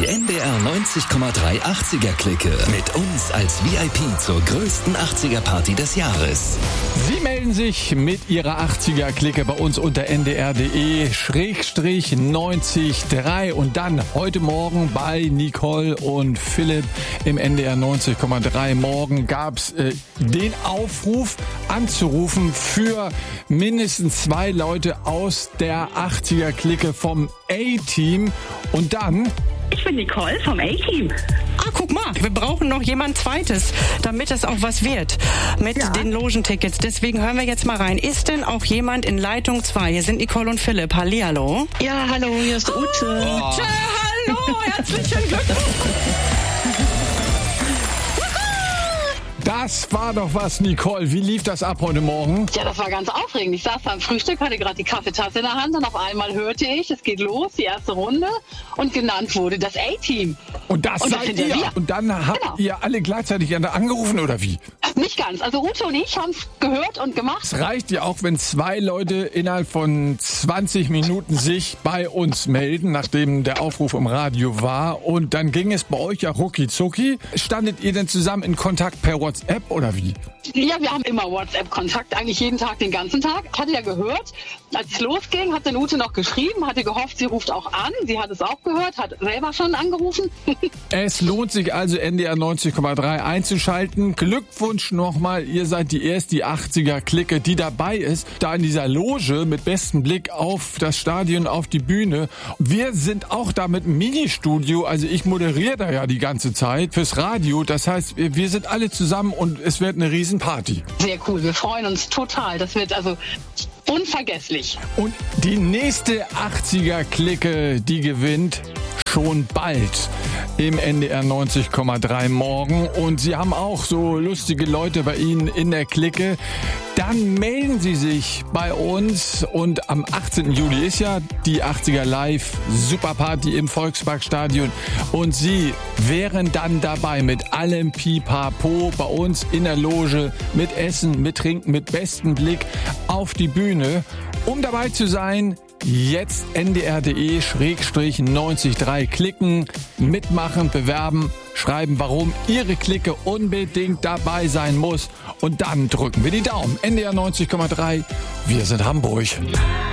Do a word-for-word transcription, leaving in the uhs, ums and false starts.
Die N D R neunzig Komma drei achtziger-Clique. Mit uns als V I P zur größten achtziger-Party des Jahres. Sie melden sich mit Ihrer achtziger-Clique bei uns unter n d r punkt d e schrägstrich neunzig Komma drei und dann heute Morgen bei Nicole und Philipp im N D R neunzig Komma drei. Morgen gab's äh, den Aufruf anzurufen für mindestens zwei Leute aus der achtziger-Clique vom A-Team und dann... Ich bin Nicole vom A-Team. Ah, guck mal, wir brauchen noch jemand Zweites, damit es auch was wird mit Ja. den Logentickets. Deswegen hören wir jetzt mal rein. Ist denn auch jemand in Leitung zwei? Hier sind Nicole und Philipp. Hallihallo. Ja, hallo, hier ist Ute. Ute, hallo, herzlichen Glückwunsch. Das war doch was, Nicole. Wie lief das ab heute Morgen? Ja, das war ganz aufregend. Ich saß beim Frühstück, hatte gerade die Kaffeetasse in der Hand und auf einmal hörte ich, es geht los, die erste Runde und genannt wurde das A-Team. Und das Und das seid sind ja ihr. wir. Und dann habt Genau. ihr alle gleichzeitig angerufen, oder wie? Nicht ganz. Also Ute und ich haben es gehört und gemacht. Es reicht ja auch, wenn zwei Leute innerhalb von zwanzig Minuten sich bei uns melden, nachdem der Aufruf im Radio war. Und dann ging es bei euch ja rucki zucki. Standet ihr denn zusammen in Kontakt per WhatsApp oder wie? Ja, wir haben immer WhatsApp-Kontakt, eigentlich jeden Tag, den ganzen Tag. Hatte ja gehört, als es losging, hat dann Ute noch geschrieben, hatte gehofft, sie ruft auch an. Sie hat es auch gehört, hat selber schon angerufen. Es lohnt sich also N D R neunzig Komma drei einzuschalten. Glückwunsch nochmal, ihr seid die erste die achtziger-Clique, die dabei ist, da in dieser Loge mit bestem Blick auf das Stadion, auf die Bühne. Wir sind auch da mit einem Ministudio, also ich moderiere da ja die ganze Zeit fürs Radio. Das heißt, wir wir sind alle zusammen und es wird eine Riesenparty. Sehr cool, wir freuen uns total. Das wird also unvergesslich. Und die nächste achtziger-Clique, die gewinnt schon bald im N D R neunzig Komma drei morgen. Und Sie haben auch so lustige Leute bei Ihnen in der Clique. Dann melden Sie sich bei uns und am achtzehnten Juli ist ja die achtziger Live Superparty im Volksparkstadion und Sie wären dann dabei mit allem Pipapo bei uns in der Loge mit Essen, mit Trinken, mit bestem Blick auf die Bühne. Um dabei zu sein, jetzt N D R punkt D E schrägstrich neunzig Komma drei klicken, mitmachen, bewerben, schreiben, warum Ihre Clique unbedingt dabei sein muss. Und dann drücken wir die Daumen. N D R neunzig Komma drei, wir sind Hamburg.